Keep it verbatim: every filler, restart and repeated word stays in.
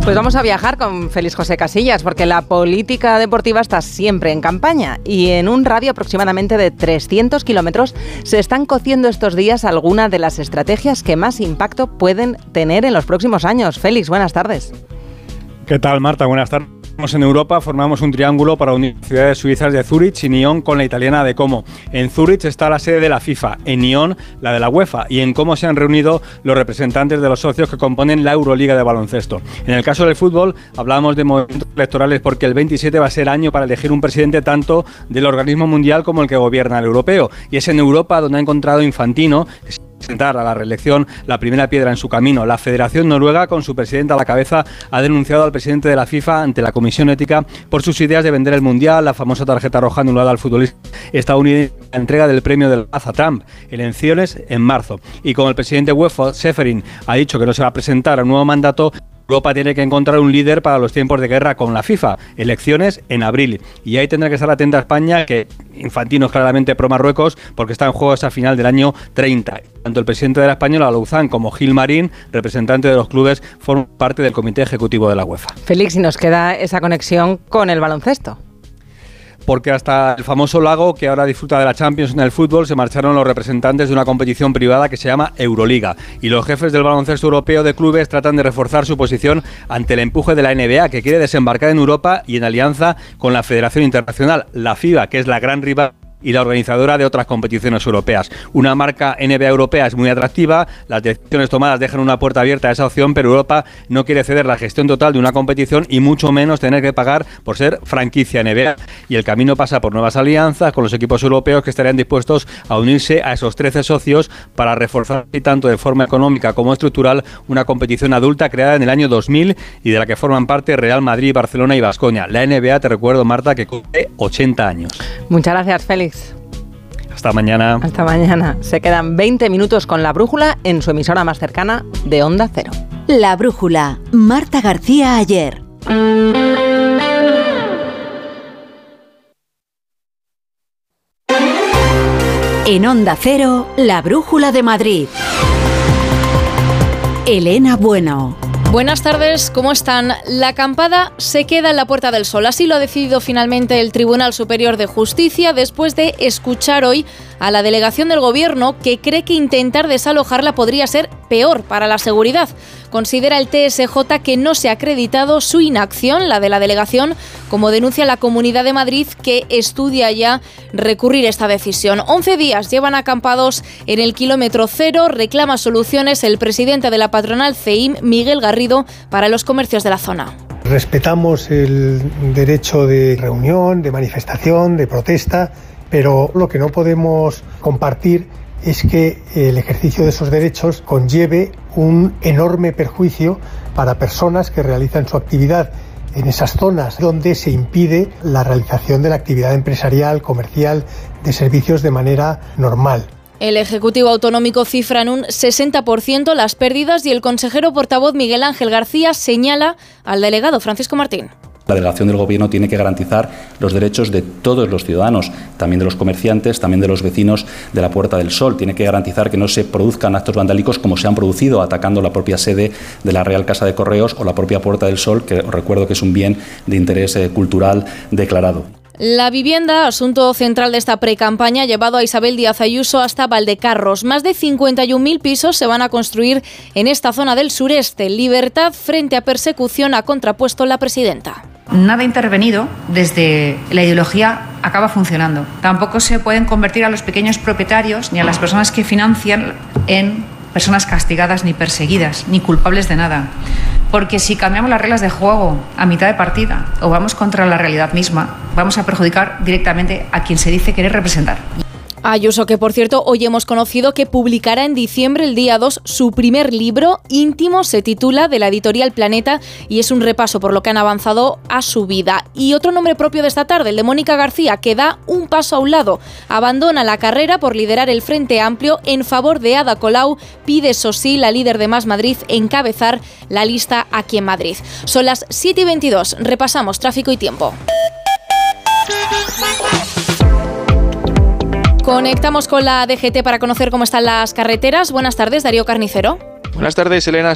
Pues vamos a viajar con Félix José Casillas, porque la política deportiva está siempre en campaña y en un radio aproximadamente de trescientos kilómetros se están cociendo estos días algunas de las estrategias que más impacto pueden tener en los próximos años. Félix, buenas tardes. ¿Qué tal, Marta? Buenas tardes. En Europa formamos un triángulo para unir ciudades suizas de Zúrich y Nyon con la italiana de Como. En Zúrich está la sede de la FIFA, en Nyon la de la UEFA y en Como se han reunido los representantes de los socios que componen la Euroliga de baloncesto. En el caso del fútbol hablábamos de movimientos electorales porque el veintisiete va a ser año para elegir un presidente tanto del organismo mundial como el que gobierna el europeo. Y es en Europa donde ha encontrado Infantino presentar a la reelección la primera piedra en su camino. La Federación Noruega, con su presidenta a la cabeza, ha denunciado al presidente de la FIFA ante la Comisión Ética por sus ideas de vender el Mundial, la famosa tarjeta roja anulada al futbolista estadounidense, la entrega del premio de la paz a Trump, elecciones en marzo. Y como el presidente UEFA, Seferin, ha dicho que no se va a presentar a un nuevo mandato, Europa tiene que encontrar un líder para los tiempos de guerra con la FIFA. Elecciones en abril. Y ahí tendrá que estar atenta a España, que Infantino es claramente pro Marruecos, porque está en juego esa final del año treinta. Tanto el presidente de la Española, Louzán, como Gil Marín, representante de los clubes, forman parte del comité ejecutivo de la UEFA. Félix, y nos queda esa conexión con el baloncesto. Porque hasta el famoso Lago, que ahora disfruta de la Champions en el fútbol, se marcharon los representantes de una competición privada que se llama Euroliga. Y los jefes del baloncesto europeo de clubes tratan de reforzar su posición ante el empuje de la N B A, que quiere desembarcar en Europa y en alianza con la Federación Internacional, la FIBA, que es la gran rival y la organizadora de otras competiciones europeas. Una marca N B A europea es muy atractiva, las decisiones tomadas dejan una puerta abierta a esa opción, pero Europa no quiere ceder la gestión total de una competición y mucho menos tener que pagar por ser franquicia N B A. Y el camino pasa por nuevas alianzas con los equipos europeos que estarían dispuestos a unirse a esos trece socios para reforzar tanto de forma económica como estructural una competición adulta creada en el año dos mil y de la que forman parte Real Madrid, Barcelona y Baskonia. La N B A, te recuerdo, Marta, que cumple ochenta años. Muchas gracias, Félix. Hasta mañana. Hasta mañana. Se quedan veinte minutos con La Brújula en su emisora más cercana de Onda Cero. La Brújula. Marta García Ayer. En Onda Cero, La Brújula de Madrid. Elena Bueno. Buenas tardes, ¿cómo están? La acampada se queda en la Puerta del Sol. Así lo ha decidido finalmente el Tribunal Superior de Justicia después de escuchar hoy a la delegación del Gobierno, que cree que intentar desalojarla podría ser peor para la seguridad. Considera el T S J que no se ha acreditado su inacción, la de la delegación, como denuncia la Comunidad de Madrid, que estudia ya recurrir esta decisión. once días llevan acampados en el kilómetro cero, reclama soluciones el presidente de la patronal C E I M, Miguel Garrido, para los comercios de la zona. Respetamos el derecho de reunión, de manifestación, de protesta, pero lo que no podemos compartir es que el ejercicio de esos derechos conlleve un enorme perjuicio para personas que realizan su actividad en esas zonas donde se impide la realización de la actividad empresarial, comercial, de servicios de manera normal. El Ejecutivo Autonómico cifra en un sesenta por ciento las pérdidas y el consejero portavoz Miguel Ángel García señala al delegado Francisco Martín. La delegación del Gobierno tiene que garantizar los derechos de todos los ciudadanos, también de los comerciantes, también de los vecinos de la Puerta del Sol. Tiene que garantizar que no se produzcan actos vandálicos como se han producido, atacando la propia sede de la Real Casa de Correos o la propia Puerta del Sol, que os recuerdo que es un bien de interés eh, cultural declarado. La vivienda, asunto central de esta precampaña, ha llevado a Isabel Díaz Ayuso hasta Valdecarros. Más de cincuenta y un mil pisos se van a construir en esta zona del sureste. Libertad frente a persecución, ha contrapuesto la presidenta. Nada intervenido desde la ideología acaba funcionando. Tampoco se pueden convertir a los pequeños propietarios ni a las personas que financian en personas castigadas ni perseguidas, ni culpables de nada. Porque si cambiamos las reglas de juego a mitad de partida o vamos contra la realidad misma, vamos a perjudicar directamente a quien se dice querer representar. Ayuso, que por cierto hoy hemos conocido que publicará en diciembre, el día dos, su primer libro, Íntimo, se titula, de la editorial Planeta, y es un repaso por lo que han avanzado a su vida. Y otro nombre propio de esta tarde, el de Mónica García, que da un paso a un lado, abandona la carrera por liderar el Frente Amplio en favor de Ada Colau, pide, eso sí, la líder de Más Madrid, encabezar la lista aquí en Madrid. Son las siete y veintidós, repasamos tráfico y tiempo. Conectamos con la D G T para conocer cómo están las carreteras. Buenas tardes, Darío Carnicero. Buenas tardes, Elena.